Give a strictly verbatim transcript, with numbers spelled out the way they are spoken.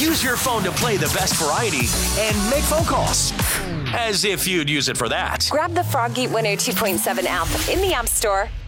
Use your phone to play the best variety and make phone calls. As if you'd use it for that. Grab the Froggy one oh two point seven app in the App Store